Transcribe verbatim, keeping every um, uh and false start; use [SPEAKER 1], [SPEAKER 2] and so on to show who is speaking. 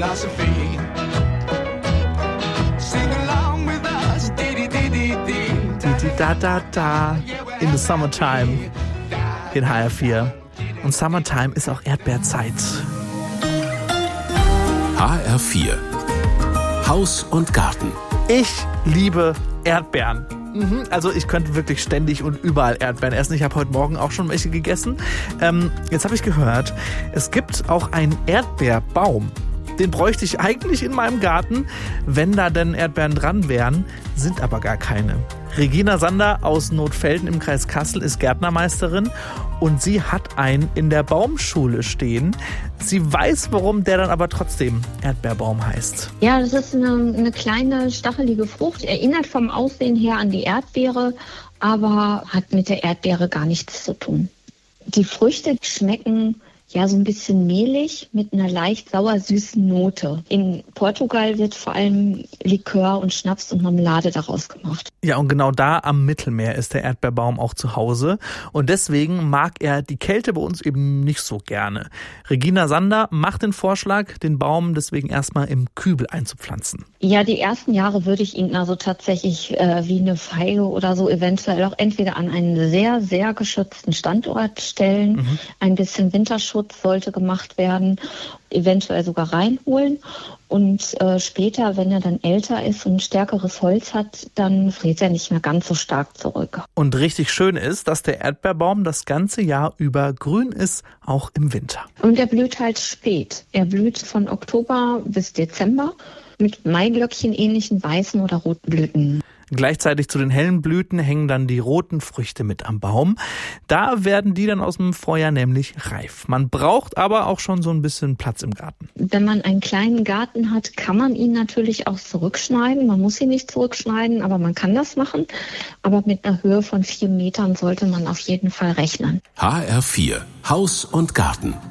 [SPEAKER 1] philosophy. Sing along with us, di di di di di
[SPEAKER 2] Da da da in the summertime in H R vier. Und Summertime ist auch Erdbeerzeit.
[SPEAKER 3] H R vier Haus und Garten.
[SPEAKER 2] Ich liebe Erdbeeren. Mhm, also ich könnte wirklich ständig und überall Erdbeeren essen. Ich habe heute Morgen auch schon welche gegessen. Ähm, jetzt habe ich gehört, es gibt auch einen Erdbeerbaum. Den bräuchte ich eigentlich in meinem Garten, wenn da denn Erdbeeren dran wären, sind aber gar keine. Regina Sander aus Notfelden im Kreis Kassel ist Gärtnermeisterin und sie hat einen in der Baumschule stehen. Sie weiß, warum der dann aber trotzdem Erdbeerbaum heißt.
[SPEAKER 4] Ja, das ist eine, eine kleine stachelige Frucht, erinnert vom Aussehen her an die Erdbeere, aber hat mit der Erdbeere gar nichts zu tun. Die Früchte schmecken ja so ein bisschen mehlig mit einer leicht sauer-süßen Note. In Portugal wird vor allem Likör und Schnaps und Marmelade daraus gemacht.
[SPEAKER 2] Ja, und genau da am Mittelmeer ist der Erdbeerbaum auch zu Hause. Und deswegen mag er die Kälte bei uns eben nicht so gerne. Regina Sander macht den Vorschlag, den Baum deswegen erstmal im Kübel einzupflanzen.
[SPEAKER 4] Ja, die ersten Jahre würde ich ihn also tatsächlich äh, wie eine Feige oder so eventuell auch entweder an einen sehr, sehr geschützten Standort stellen. Mhm. Ein bisschen Winterschutz sollte gemacht werden, eventuell sogar reinholen. Und äh, später, wenn er dann älter ist und stärkeres Holz hat, dann friert er nicht mehr ganz so stark zurück.
[SPEAKER 2] Und richtig schön ist, dass der Erdbeerbaum das ganze Jahr über grün ist, auch im Winter.
[SPEAKER 4] Und er blüht halt spät. Er blüht von Oktober bis Dezember mit Maiglöckchen ähnlichen weißen oder roten Blüten.
[SPEAKER 2] Gleichzeitig zu den hellen Blüten hängen dann die roten Früchte mit am Baum. Da werden die dann aus dem Vorjahr nämlich reif. Man braucht aber auch schon so ein bisschen Platz im Garten.
[SPEAKER 4] Wenn man einen kleinen Garten hat, kann man ihn natürlich auch zurückschneiden. Man muss ihn nicht zurückschneiden, aber man kann das machen. Aber mit einer Höhe von vier Metern sollte man auf jeden Fall rechnen.
[SPEAKER 3] H R vier Haus und Garten.